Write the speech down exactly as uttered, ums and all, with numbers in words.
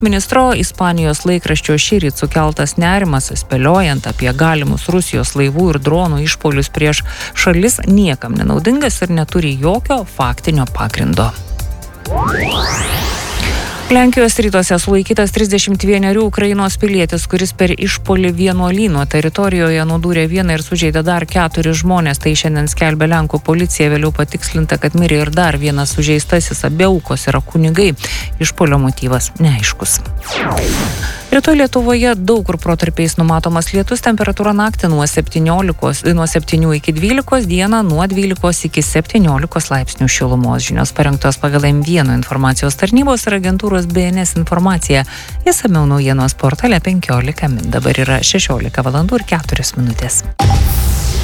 Ministro Ispanijos laikraščio šįryt sukeltas nerimas, spėliojant apie galimus Rusijos laivų ir dronų išpuolius prieš šalis, niekam nenaudingas ir neturi jokio faktinio pagrindo. Lenkijos rytuose sulaikytas trisdešimt vienerių Ukrainos pilietis, kuris per išpuolį vienuolyno teritorijoje nudūrė vieną ir sužeidė dar keturis žmonės. Tai šiandien skelbia Lenkų policija, vėliau patikslinta, kad mirė ir dar vienas sužeistasis, abi aukos yra kunigai. Išpuolio motyvas neaiškus. Rytoj Lietuvoje daug kur protarpiais numatomas lietus, temperatūra naktį nuo septyniolikos, nuo septynių iki dvylikos, dieną nuo dvylikos iki septyniolikos laipsnių šilumos. Žinios parengtos pagal M vienas informacijos tarnybos ir agentūros B N S informacija. Išsamiau naujienos portale penkiolika min. Dabar yra šešiolika valandų ir keturios minutės.